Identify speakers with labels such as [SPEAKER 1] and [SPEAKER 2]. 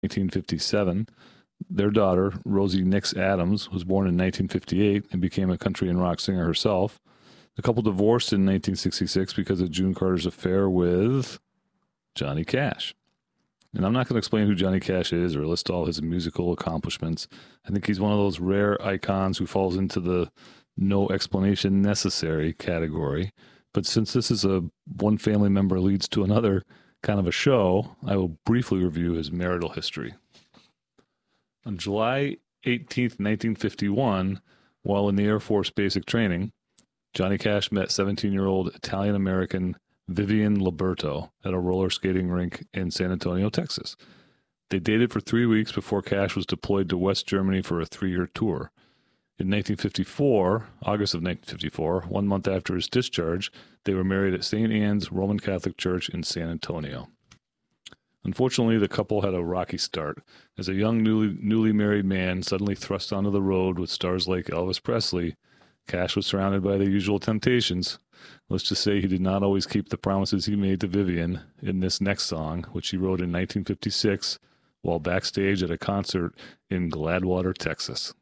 [SPEAKER 1] 1957. Their daughter, Rosie Nix Adams, was born in 1958 and became a country and rock singer herself. The couple divorced in 1966 because of June Carter's affair with Johnny Cash. And I'm not going to explain who Johnny Cash is or list all his musical accomplishments. I think he's one of those rare icons who falls into the no explanation necessary category. But since this is a one family member leads to another kind of a show, I will briefly review his marital history. On July 18th, 1951, while in the Air Force basic training, Johnny Cash met 17-year-old Italian-American Vivian Liberto at a roller skating rink in San Antonio, Texas. They dated for 3 weeks before Cash was deployed to West Germany for a 3-year tour. In August of 1954, 1 month after his discharge, they were married at St. Anne's Roman Catholic Church in San Antonio. Unfortunately, the couple had a rocky start. As a young, newly married man suddenly thrust onto the road with stars like Elvis Presley, Cash was surrounded by the usual temptations. Let's just say he did not always keep the promises he made to Vivian in this next song, which he wrote in 1956 while backstage at a concert in Gladwater, Texas.